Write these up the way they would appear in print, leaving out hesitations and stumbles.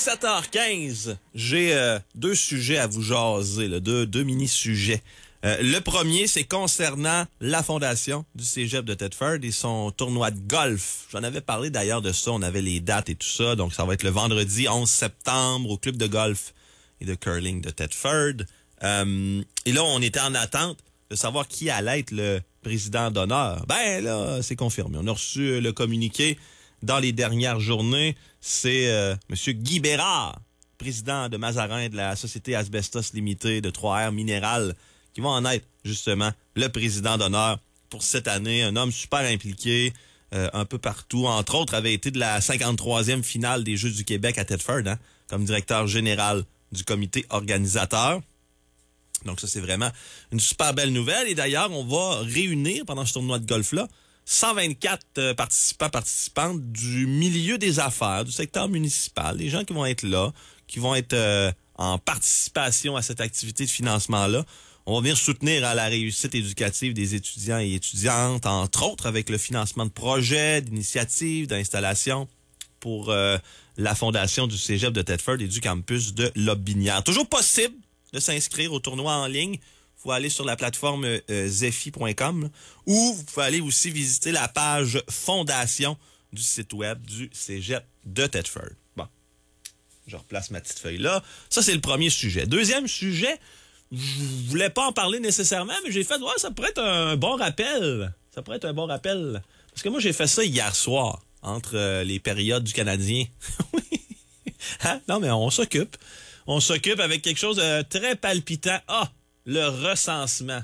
17h15, j'ai deux sujets à vous jaser, là, deux mini-sujets. Le premier, c'est concernant la fondation du Cégep de Thetford et son tournoi de golf. J'en avais parlé d'ailleurs de ça, on avait les dates et tout ça, donc ça va être le vendredi 11 septembre au club de golf et de curling de Thetford. Et là, on était en attente de savoir qui allait être le président d'honneur. Ben là, c'est confirmé. On a reçu le communiqué dans les dernières journées. C'est M. Guy Bérard, président de Mazarin de la Société Asbestos Limitée de Trois-Rivières Minéral, qui va en être justement le président d'honneur pour cette année. Un homme super impliqué un peu partout. Entre autres, avait été de la 53e finale des Jeux du Québec à Thetford, comme directeur général du comité organisateur. Donc ça, c'est vraiment une super belle nouvelle. Et d'ailleurs, on va réunir pendant ce tournoi de golf-là 124 participantes du milieu des affaires, du secteur municipal, des gens qui vont être là, qui vont être en participation à cette activité de financement-là. On va venir soutenir à la réussite éducative des étudiants et étudiantes, entre autres avec le financement de projets, d'initiatives, d'installations pour la fondation du Cégep de Thetford et du campus de Lobinière. Toujours possible de s'inscrire au tournoi en ligne. Il faut aller sur la plateforme zefi.com ou vous pouvez aller aussi visiter la page fondation du site web du Cégep de Thetford. Bon, je replace ma petite feuille là. Ça, c'est le premier sujet. Deuxième sujet, je voulais pas en parler nécessairement, mais j'ai fait, ouais, ça pourrait être un bon rappel. Ça pourrait être un bon rappel. Parce que moi, j'ai fait ça hier soir, entre les périodes du Canadien. Oui. Hein? Non, mais on s'occupe. On s'occupe avec quelque chose de très palpitant. Ah! Le recensement.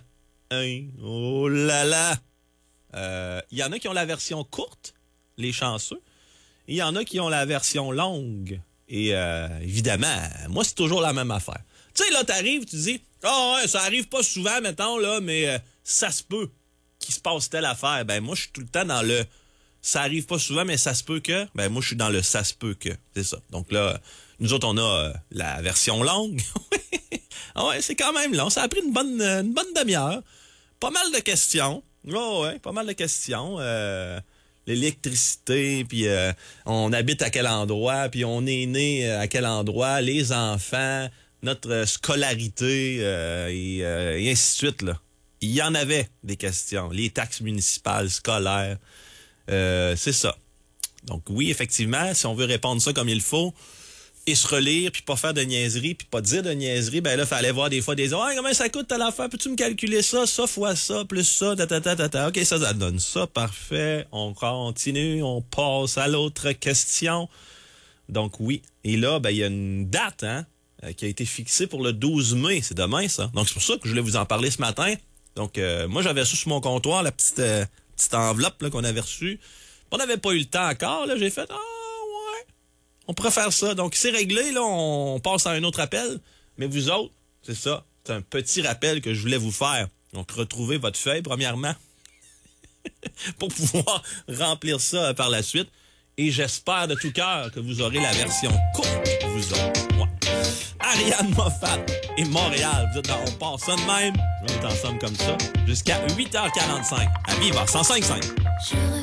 Oh là là! Il y en a qui ont la version courte, les chanceux. Il y en a qui ont la version longue. Et évidemment, moi, c'est toujours la même affaire. Tu sais, là, t'arrives, tu dis, ah ouais, ça arrive pas souvent, mettons, là, mais ça se peut qu'il se passe telle affaire. Ben, moi, je suis tout le temps dans le ça arrive pas souvent, mais ça se peut que. Ben, moi, je suis dans le ça se peut que. C'est ça. Donc là, nous autres, on a la version longue. Ah ouais, c'est quand même long. Ça a pris une bonne demi-heure. Pas mal de questions. Oh ouais, pas mal de questions. L'électricité, puis on habite à quel endroit, puis on est né à quel endroit, les enfants, notre scolarité, et ainsi de suite, là. Il y en avait des questions. Les taxes municipales, scolaires. C'est ça. Donc oui, effectivement, si on veut répondre ça comme il faut, et se relire, puis pas faire de niaiseries, puis pas dire de niaiseries, ben là, fallait voir des fois des autres. « Comment ça coûte telle affaire? Peux-tu me calculer ça? Ça fois ça, plus ça, ta. OK, ça donne ça, parfait. On continue, on passe à l'autre question. » Donc oui. Et là, ben il y a une date, qui a été fixée pour le 12 mai. C'est demain, ça. Donc c'est pour ça que je voulais vous en parler ce matin. Donc moi, j'avais reçu sur mon comptoir la petite enveloppe là, qu'on avait reçue. On n'avait pas eu le temps encore. Là, j'ai fait on pourrait faire ça. Donc, c'est réglé. Là, on passe à un autre appel. Mais vous autres, c'est ça. C'est un petit rappel que je voulais vous faire. Donc, retrouvez votre feuille, premièrement, pour pouvoir remplir ça par la suite. Et j'espère de tout cœur que vous aurez la version courte, vous autres. Moi. Ariane Moffat et Montréal. Vous êtes dans On passe ça de même. On est ensemble comme ça jusqu'à 8h45. À vivre 105.5.